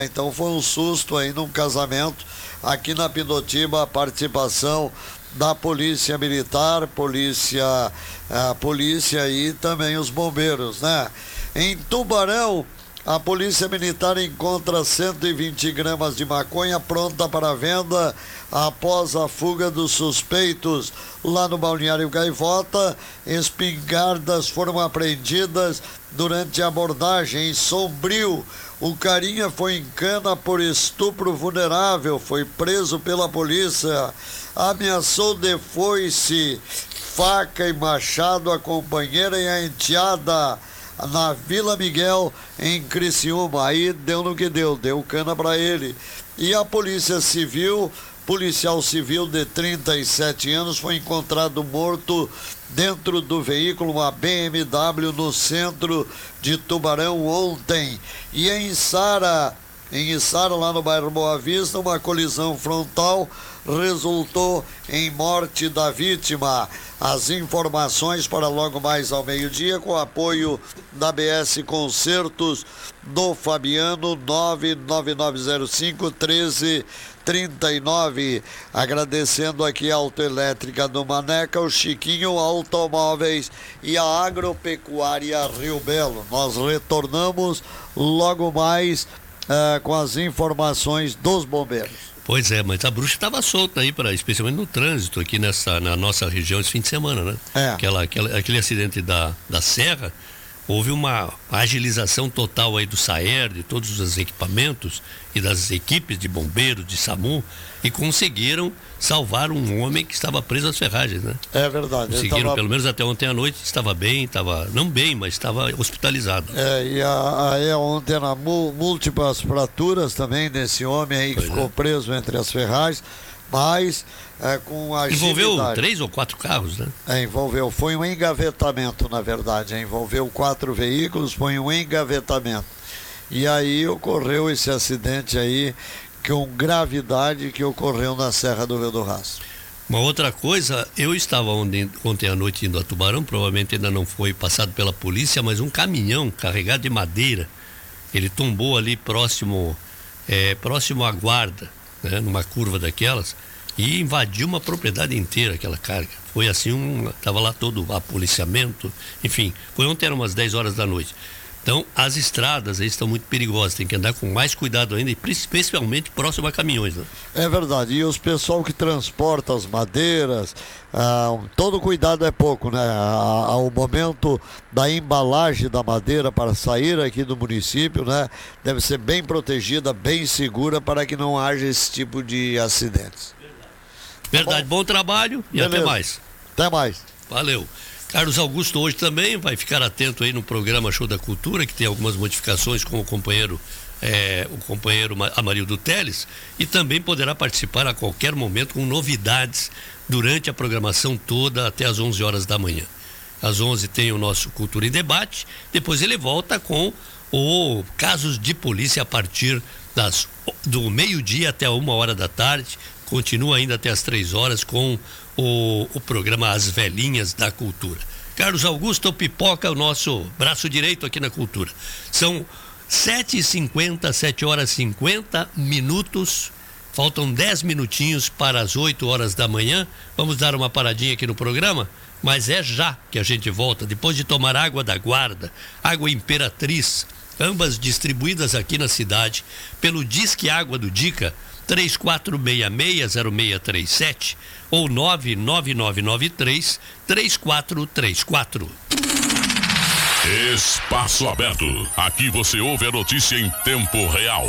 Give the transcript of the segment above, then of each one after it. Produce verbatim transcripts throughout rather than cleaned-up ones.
Então foi um susto aí num casamento aqui na Pindotiba, a participação da Polícia Militar, Polícia, a Polícia e também os bombeiros, né? Em Tubarão, a Polícia Militar encontra cento e vinte gramas de maconha pronta para venda após a fuga dos suspeitos lá no Balneário Gaivota. Espingardas foram apreendidas durante a abordagem em Sombrio. O carinha foi em cana por estupro vulnerável, foi preso pela polícia, ameaçou de foice, faca e machado a companheira e a enteada na Vila Miguel, em Criciúma. Aí deu no que deu, deu cana para ele. E a Polícia Civil, policial civil de trinta e sete anos, foi encontrado morto dentro do veículo, uma B M W, no centro de Tubarão ontem. E em Sara, em Sara, lá no bairro Boa Vista, uma colisão frontal resultou em morte da vítima. As informações para logo mais ao meio-dia, com apoio da B S Concertos do Fabiano, nove nove nove zero cinco um três três nove. Agradecendo aqui a Autoelétrica do Maneca, o Chiquinho Automóveis e a Agropecuária Rio Belo. Nós retornamos logo mais uh, com as informações dos bombeiros. Pois é, mas a bruxa estava solta aí, pra, especialmente no trânsito aqui nessa, na nossa região esse fim de semana, né? É. Aquela, aquela, aquele acidente da, da Serra, houve uma agilização total aí do SAER, de todos os equipamentos e das equipes de bombeiros, de SAMU, e conseguiram salvar um homem que estava preso às ferragens, né? É verdade. Conseguiram, tava... pelo menos até ontem à noite, estava bem, estava, não bem, mas estava hospitalizado. É, e aí ontem na múltiplas fraturas também desse homem aí que pois ficou é. preso entre as ferragens, mas é, com a envolveu três ou quatro carros, né? É, envolveu, foi um engavetamento, na verdade, envolveu quatro veículos, foi um engavetamento. E aí ocorreu esse acidente aí, com gravidade, que ocorreu na Serra do Rio do Rastro. Uma outra coisa, eu estava ontem, ontem à noite indo a Tubarão, provavelmente ainda não foi passado pela polícia, mas um caminhão carregado de madeira, ele tombou ali próximo, é, próximo à guarda, né, numa curva daquelas, e invadiu uma propriedade inteira, aquela carga. Foi assim, um, estava lá todo o apoliciamento, enfim, foi ontem, eram umas dez horas da noite. Então, as estradas aí estão muito perigosas, tem que andar com mais cuidado ainda, e principalmente próximo a caminhões, né? É verdade, e os pessoal que transporta as madeiras, ah, todo cuidado é pouco, né? Ao momento da embalagem da madeira para sair aqui do município, né? Deve ser bem protegida, bem segura, para que não haja esse tipo de acidentes. Verdade, bom, bom trabalho e beleza. Até mais. Até mais. Valeu. Carlos Augusto hoje também vai ficar atento aí no programa Show da Cultura, que tem algumas modificações com o companheiro, é, o companheiro Amarildo Teles, e também poderá participar a qualquer momento com novidades durante a programação toda até às onze horas da manhã. Às onze tem o nosso Cultura em Debate, depois ele volta com o Casos de Polícia a partir das, do meio-dia até uma hora da tarde, continua ainda até as três horas com O, o programa As Velhinhas da Cultura. Carlos Augusto Pipoca, o nosso braço direito aqui na Cultura. São sete e cinquenta, sete horas e cinquenta minutos, faltam dez minutinhos para as oito horas da manhã. Vamos dar uma paradinha aqui no programa, mas é já que a gente volta, depois de tomar água da Guarda, água Imperatriz, ambas distribuídas aqui na cidade pelo Disque Água do Dica, três quatro seis seis, zero seis três sete ou nove nove nove nove três, três quatro três quatro. Espaço Aberto. Aqui você ouve a notícia em tempo real.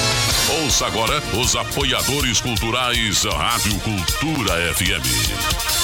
Ouça agora os apoiadores culturais Rádio Cultura F M.